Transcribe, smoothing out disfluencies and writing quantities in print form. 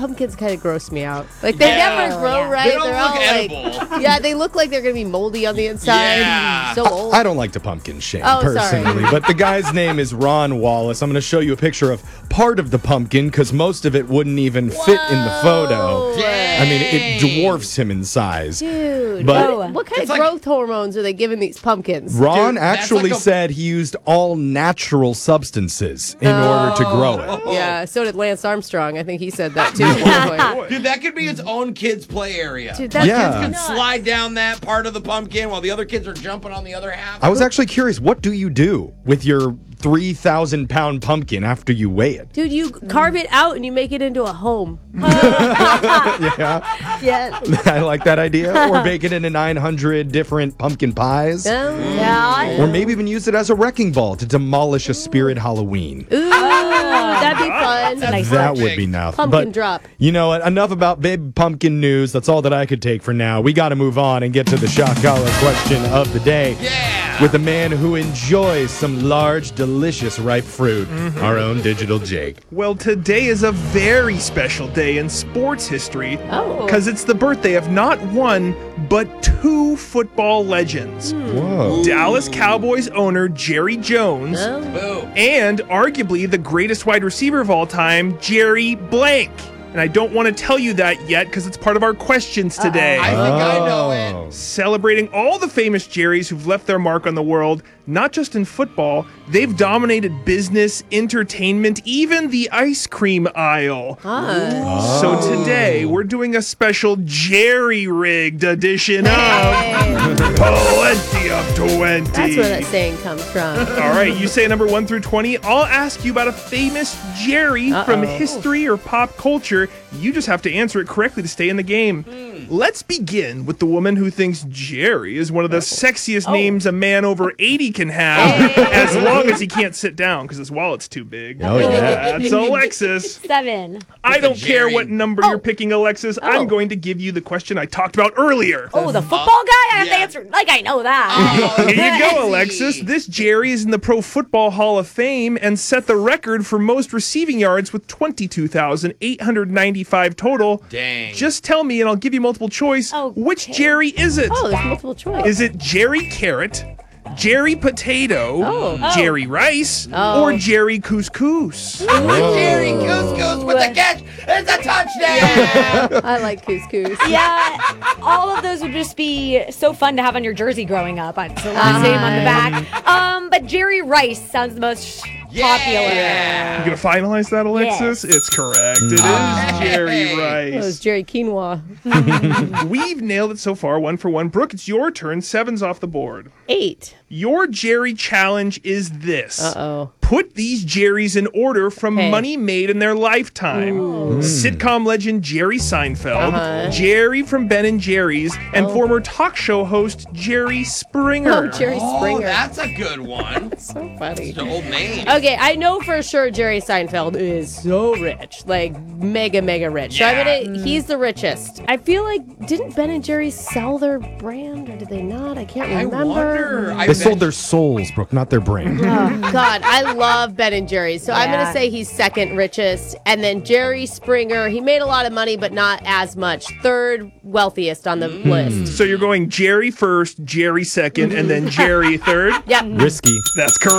pumpkins kind of gross me out. Like, they never grow right. They don't They're look all edible. like, yeah, they look like they're going to be moldy on the inside. Yeah. So old. I don't like to pumpkin shame Oh, personally, sorry. but the guy's name is Ron Wallace. I'm going to show you a picture of part of the pumpkin because most of it wouldn't even fit in the photo. Dang. I mean, it dwarfs him in size. Dude, But- what kind of It's like- growth hormones are they giving these pumpkins? Ron Dude, that's actually like a- said he used all natural substances in order to grow it. Yeah, so did Lance Armstrong. I think he said that too. At one point. Dude, that could be its own kids' play area. Dude, that's Yeah. Kids can slide down that part of the pumpkin while the other kids are jumping on the other half. I was actually curious, what do you do with your 3,000-pound pumpkin after you weigh it? Dude, you carve it out and you make it into a home. Yeah. I like that idea. Or bake it into 900 different pumpkin pies. Yeah. Or maybe even use it as a wrecking ball to demolish a spirit Halloween. Ooh, that'd be fun. Nice That project. would be enough. Pumpkin But drop. you know what? Enough about big pumpkin news. That's all that I could take for now. We got to move on and get to the shock collar question of the day. Yeah. With a man who enjoys some large, delicious, ripe fruit. Our own Digital Jake. Well, today is a very special day in sports history Oh. because it's the birthday of not one, but two football legends. Whoa. Dallas Cowboys owner Jerry Jones Boom. and arguably the greatest wide receiver of all time, Jerry Blank. And I don't want to tell you that yet because it's part of our questions today. I think I know it. Oh. Celebrating all the famous Jerrys who've left their mark on the world, not just in football, they've dominated business, entertainment, even the ice cream aisle. So today, we're doing a special jerry-rigged edition of Plenty of 20. That's where that saying comes from. All right, you say number 1 through 20. I'll ask you about a famous Jerry from history or pop culture. You just have to answer it correctly to stay in the game. Let's begin with the woman who thinks Jerry is one of the sexiest names a man over 80 can have, as long as he can't sit down because his wallet's too big. Oh, yeah. That's Alexis. 7. I don't care Jerry. what number you're picking, Alexis. I'm going to give you the question I talked about earlier. Oh, the football guy? I have to Yeah. answer. Like, I know that. Here you go, Easy. Alexis. This Jerry is in the Pro Football Hall of Fame and set the record for most receiving yards with 22,895 total. Dang. Just tell me, and I'll give you multiple choice. Okay. Which Jerry is it? Oh, there's multiple choice. Is it Jerry Carrot, Jerry Potato, Jerry Rice, or Jerry Couscous? Jerry Couscous with the catch. It's a touchdown. I like couscous. Yeah, all of those would just be so fun to have on your jersey growing up. It's the last name on the back. But Jerry Rice sounds the most popular. Yeah. You gonna finalize that, Alexis? Yes. It's correct. It is Jerry Oh, it's Rice. Jerry Quinoa. We've nailed it so far, 1 for 1. Brooke, it's your turn. 7's off the board. 8. Your Jerry challenge is this. Uh-oh. Put these Jerrys in order from Okay. money made in their lifetime. Sitcom legend Jerry Seinfeld, Jerry from Ben and Jerry's, and former talk show host Jerry Springer. Oh, Jerry Oh, Springer. that's a good one. so funny. It's an old name. Okay, I know for sure Jerry Seinfeld is so rich, like mega, mega rich. So he's the richest. I feel like, didn't Ben and Jerry's sell their brand or did they not? I can't I remember. wonder. I They bet- sold their souls, Brooke, not their brain. Oh, God, I love Ben and Jerry's. So I'm going Yeah. to say he's second richest. And then Jerry Springer, he made a lot of money, but not as much. Third wealthiest on the list. So you're going Jerry first, Jerry second, and then Jerry third? Yep. Risky. That's correct.